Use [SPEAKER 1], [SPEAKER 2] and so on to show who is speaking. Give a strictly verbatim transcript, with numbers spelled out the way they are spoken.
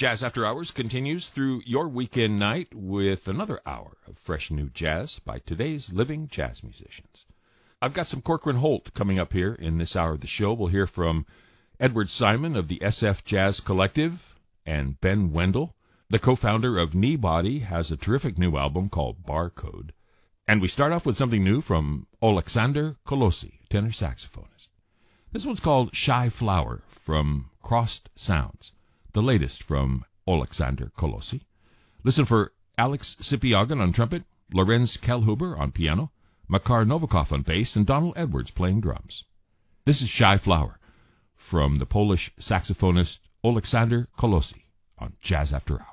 [SPEAKER 1] Jazz After Hours continues through your weekend night with another hour of fresh new jazz by today's living jazz musicians. I've got some Corcoran Holt coming up here in this hour of the show. We'll hear from Edward Simon of the S F Jazz Collective and Ben Wendell, the co-founder of Kneebody, has a terrific new album called Barcode. And we start off with something new from Oleksandr Kolosi, tenor saxophonist. This one's called Shy Flower from Crossed Sounds, the latest from Oleksandr Kolosi. Listen for Alex Sipiagan on trumpet, Lorenz Kellhuber on piano, Makar Novikov on bass, and Donald Edwards playing drums. This is Shy Flower from the Polish saxophonist Oleksandr Kolosi on Jazz After Hours.